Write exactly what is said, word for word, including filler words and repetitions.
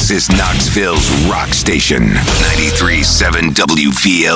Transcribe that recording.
This is Knoxville's rock station, ninety-three point seven W V L.